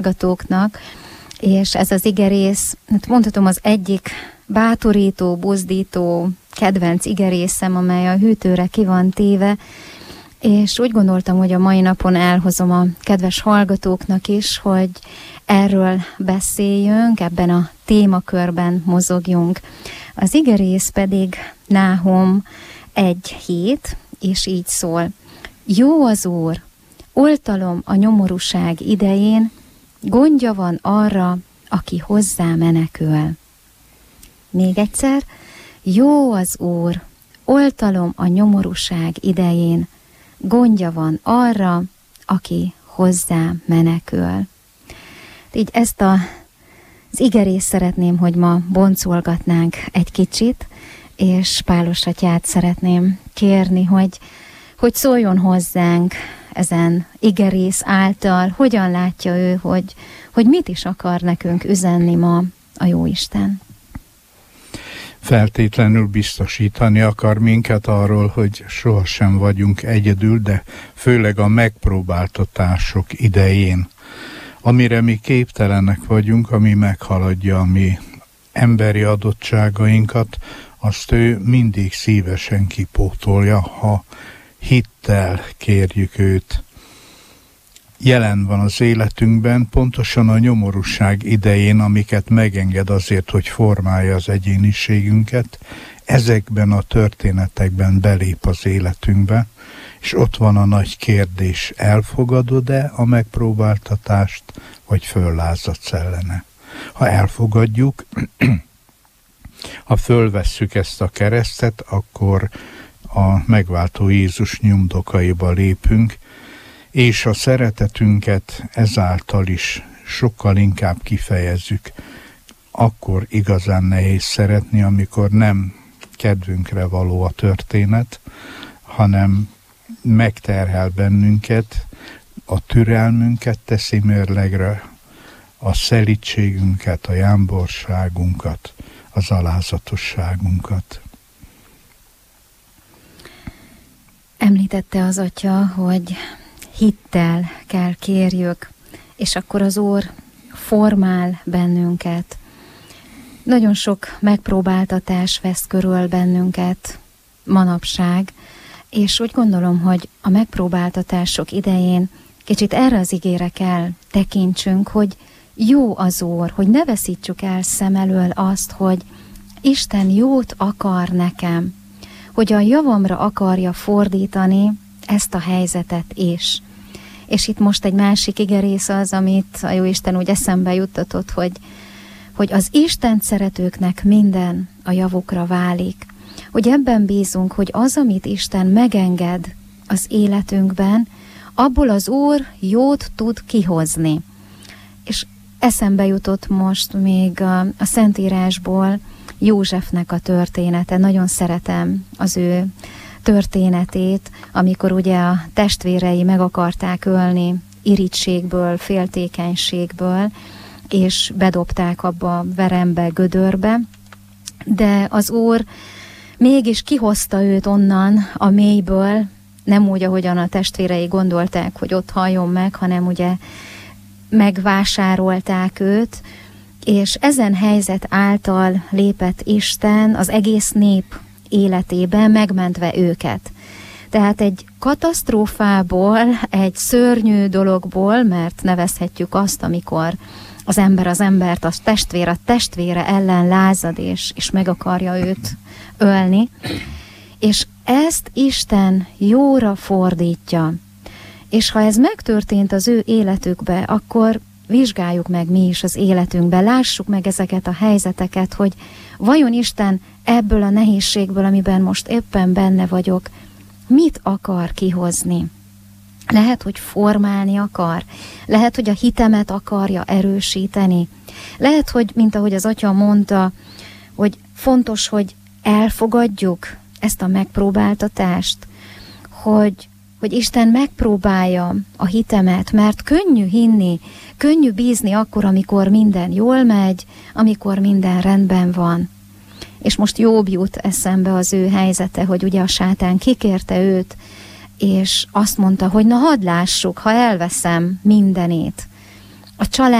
hallgatóknak, és ez az igerész, mondhatom, az egyik bátorító, buzdító, kedvenc igerészem, amely a hűtőre ki van téve, és úgy gondoltam, hogy a mai napon elhozom a kedves hallgatóknak is, hogy erről beszéljünk, ebben a témakörben mozogjunk. Az igerész pedig Náhum 1:7, és így szól. Jó az Úr, oltalom a nyomorúság idején, gondja van arra, aki hozzá menekül. Még egyszer, jó az Úr, oltalom a nyomorúság idején, gondja van arra, aki hozzá menekül. Így ezt az igerészt szeretném, hogy ma boncolgatnánk egy kicsit, és Pálos atyát szeretném kérni, hogy szóljon hozzánk ezen igerész által, hogyan látja ő, hogy mit is akar nekünk üzenni ma a Jóisten. Feltétlenül biztosítani akar minket arról, hogy sohasem vagyunk egyedül, de főleg a megpróbáltatások idején, amire mi képtelenek vagyunk, ami meghaladja a mi emberi adottságainkat, azt ő mindig szívesen kipótolja, ha hittel kérjük őt. Jelen van az életünkben, pontosan a nyomorúság idején, amiket megenged azért, hogy formálja az egyéniségünket, ezekben a történetekben belép az életünkbe, és ott van a nagy kérdés, elfogadod-e a megpróbáltatást, vagy föllázadsz ellene? Ha elfogadjuk, ha fölvesszük ezt a keresztet, akkor a megváltó Jézus nyomdokaiba lépünk, és a szeretetünket ezáltal is sokkal inkább kifejezzük. Akkor igazán nehéz szeretni, amikor nem kedvünkre való a történet, hanem megterhel bennünket, a türelmünket teszi mérlegre, a szelídségünket, a jámborságunkat, az alázatosságunkat. Említette az atya, hogy hittel kell kérjük, és akkor az Úr formál bennünket. Nagyon sok megpróbáltatás vesz körül bennünket manapság, és úgy gondolom, hogy a megpróbáltatások idején kicsit erre az igére kell tekintsünk, hogy jó az Úr, hogy ne veszítsük el szem elől azt, hogy Isten jót akar nekem, hogy a javamra akarja fordítani ezt a helyzetet is. És itt most egy másik igerész az, amit a Jóisten úgy eszembe juttatott, hogy az Isten szeretőknek minden a javukra válik. Hogy ebben bízunk, hogy az, amit Isten megenged az életünkben, abból az Úr jót tud kihozni. És eszembe jutott most még a Szentírásból Józsefnek a története. Nagyon szeretem az ő történetét, amikor ugye a testvérei meg akarták ölni irigységből, féltékenységből, és bedobták abba a verembe, gödörbe, de az Úr mégis kihozta őt onnan a mélyből, nem úgy, ahogyan a testvérei gondolták, hogy ott halljon meg, hanem ugye megvásárolták őt, és ezen helyzet által lépett Isten az egész nép életébe, megmentve őket. Tehát egy katasztrófából, egy szörnyű dologból, mert nevezhetjük azt, amikor az embert, a testvére ellen lázad, és meg akarja őt ölni, és ezt Isten jóra fordítja. És ha ez megtörtént az ő életükbe, akkor vizsgáljuk meg mi is az életünkbe, lássuk meg ezeket a helyzeteket, hogy vajon Isten ebből a nehézségből, amiben most éppen benne vagyok, mit akar kihozni? Lehet, hogy formálni akar, lehet, hogy a hitemet akarja erősíteni, lehet, hogy, mint ahogy az atya mondta, hogy fontos, hogy elfogadjuk ezt a megpróbáltatást, hogy Isten megpróbálja a hitemet, mert könnyű hinni, könnyű bízni akkor, amikor minden jól megy, amikor minden rendben van. És most Jobb jut eszembe az ő helyzete, hogy ugye a sátán kikérte őt, és azt mondta, hogy na hadd lássuk, ha elveszem mindenét, a család